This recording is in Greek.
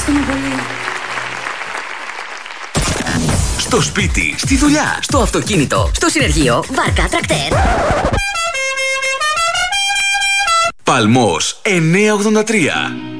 Ευχαριστούμε πολύ. Στο σπίτι, στη δουλειά, στο αυτοκίνητο, στο συνεργείο, βάρκα, τρακτέρ. Παλμός 983.